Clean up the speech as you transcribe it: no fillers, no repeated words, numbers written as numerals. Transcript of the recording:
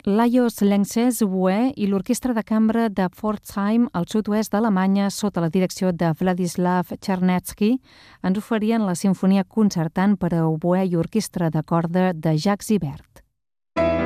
Lajos Lenses Oboè i l'Orquestra de Cambra de Pforzheim, al sud-oest d'Alemanya, sota la direcció de Wladislaw Czarnecki, ens oferien la Simfonia Concertant per a oboè i orquestra de corda de Jacques Ibert.